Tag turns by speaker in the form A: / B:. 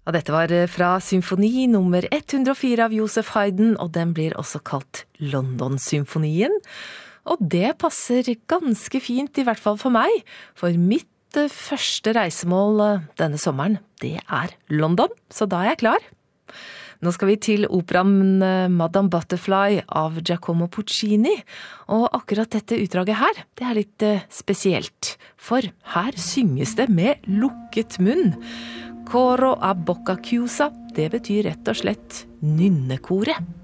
A: Og dette var fra symfoni nummer 104 av Joseph Haydn, og den blir også kalt London-symfonien. Og det passer ganske fint, i hvert fall for meg, for mitt første reisemål denne sommeren, det er London, så da er jeg klar. Nå skal vi til operaen Madame Butterfly av Giacomo Puccini, og akkurat dette utdraget her, det er litt spesielt, for her synges det med lukket munn. Coro a bocca chiusa, det betyr rett og slett nynnekoret.